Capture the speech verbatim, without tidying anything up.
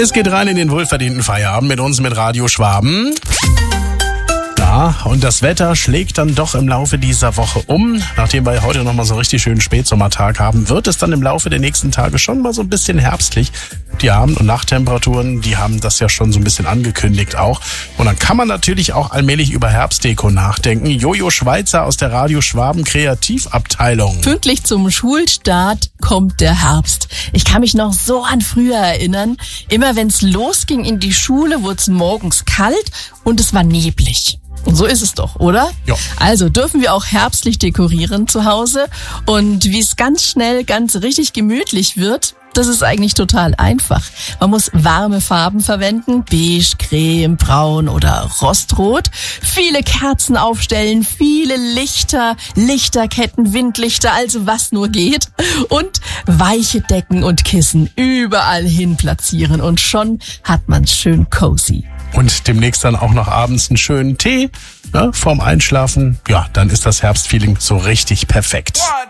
Es geht rein in den wohlverdienten Feierabend mit uns, mit Radio Schwaben. Ja, und das Wetter schlägt dann doch im Laufe dieser Woche um. Nachdem wir heute nochmal so einen richtig schönen Spätsommertag haben, wird es dann im Laufe der nächsten Tage schon mal so ein bisschen herbstlich. Die Abend- und Nachttemperaturen, die haben das ja schon so ein bisschen angekündigt auch. Und dann kann man natürlich auch allmählich über Herbstdeko nachdenken. Jojo Schweizer aus der Radio Schwaben Kreativabteilung. Pünktlich zum Schulstart kommt der Herbst. Ich kann mich noch so an früher erinnern. Immer wenn es losging in die Schule, wurde es morgens kalt und es war neblig. Und so ist es doch, oder? Ja. Also dürfen wir auch herbstlich dekorieren zu Hause. Und wie es ganz schnell ganz richtig gemütlich wird, das ist eigentlich total einfach. Man muss warme Farben verwenden, beige, creme, braun oder rostrot. Viele Kerzen aufstellen, viele Lichter, Lichterketten, Windlichter, also was nur geht. Und weiche Decken und Kissen überall hin platzieren. Und schon hat man's schön cozy. Und demnächst dann auch noch abends einen schönen Tee, ne, vorm Einschlafen. Ja, dann ist das Herbstfeeling so richtig perfekt.